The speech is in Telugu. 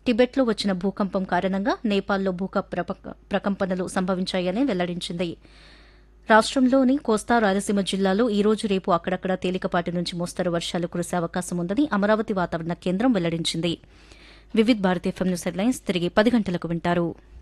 టిబెట్లో వచ్చిన భూకంపం కారణంగా నేపాల్లో ప్రకంపనలు సంభవించాయని వెల్లడించింది. రాష్టంలోని కోస్తా రాయలసీమ జిల్లాలో ఈ రోజు రేపు అక్కడక్కడ తేలికపాటి నుంచి మోస్తరు వర్షాలు కురిసే అవకాశం ఉందని అమరావతి వాతావరణ కేంద్రం వెల్లడించింది. Vividh Bharati FM news headlines తిరిగి 10 గంటలకు వింటారు.